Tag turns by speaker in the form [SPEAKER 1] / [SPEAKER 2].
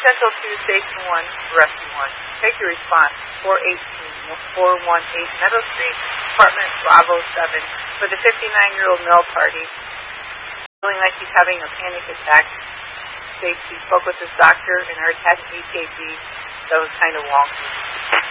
[SPEAKER 1] Central 2, Station 1, Rescue 1. Take your response, 418 Meadow Street, Apartment Bravo 7, for the 59-year-old male party. Feeling like he's having a panic attack. States he spoke with his doctor and heard had EKG that was kind of wonky.